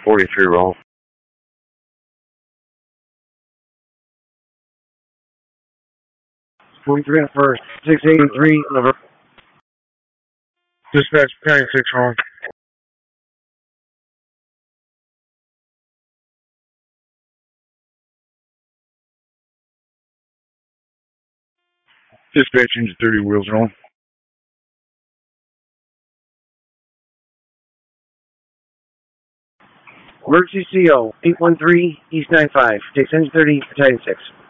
43 roll. .43 at first. 683, over. Dispatch, County 6 roll. Dispatch engine 30 wheels roll. Emergency CO, 813, East 95. Takes engine 30, battalion 6.